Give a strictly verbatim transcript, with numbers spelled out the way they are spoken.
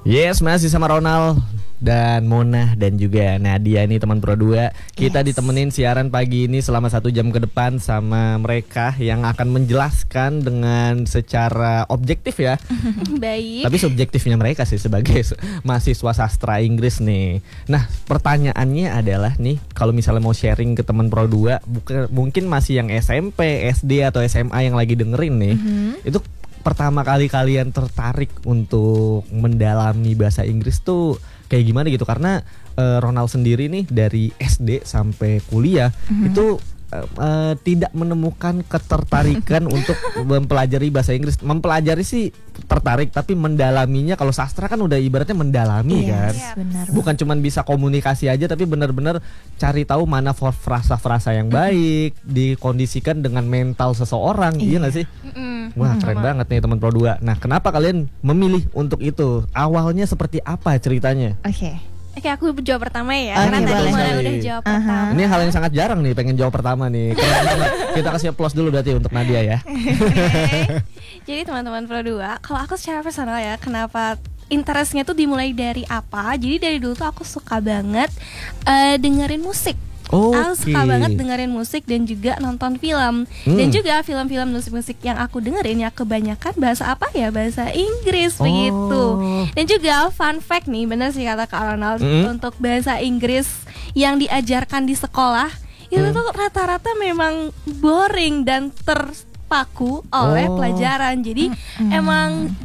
Yes, masih sama Ronald dan Mona dan juga Nadia nih teman Pro dua. Kita yes. ditemenin siaran pagi ini selama satu jam ke depan sama mereka yang akan menjelaskan dengan secara objektif ya. Baik. Tapi subjektifnya mereka sih sebagai mahasiswa sastra Inggris nih. Nah, pertanyaannya adalah nih, kalau misalnya mau sharing ke teman Pro dua, bukan, mungkin masih yang S M P, S D atau S M A yang lagi dengerin nih. Mm-hmm. Itu pertama kali kalian tertarik untuk mendalami bahasa Inggris tuh kayak gimana gitu? Karena uh, Ronald sendiri nih dari S D sampai kuliah mm-hmm. itu uh, uh, tidak menemukan ketertarikan untuk mempelajari bahasa Inggris. Mempelajari sih tertarik, tapi mendalaminya kalau sastra kan udah ibaratnya mendalami yes, kan. Benar. Bukan cuman bisa komunikasi aja, tapi benar-benar cari tahu mana frasa-frasa yang baik, mm-hmm. dikondisikan dengan mental seseorang, iya nggak sih? Mm-hmm. Wah, keren hmm. banget nih teman Pro dua. Nah, kenapa kalian memilih untuk itu? Awalnya seperti apa ceritanya? Oke. Okay. Oke, okay, aku jawab pertama ya. Okay, karena tadi Mona udah jawab uh-huh. pertama. Ini hal yang sangat jarang nih, pengen jawab pertama nih. Kita kasih applause dulu berarti untuk Nadia ya. Okay. Jadi teman-teman Pro dua, kalau aku secara personal ya, kenapa interestnya tuh dimulai dari apa? Jadi dari dulu tuh aku suka banget uh, dengerin musik. Okay. Aku suka banget dengerin musik dan juga nonton film. hmm. Dan juga film-film musik-musik yang aku dengerin ya kebanyakan bahasa apa ya? Bahasa Inggris oh. begitu. Dan juga fun fact nih, bener sih kata Kak Ronald, hmm. untuk bahasa Inggris yang diajarkan di sekolah hmm. itu tuh rata-rata memang boring dan terpaku oleh oh. pelajaran. Jadi hmm. emang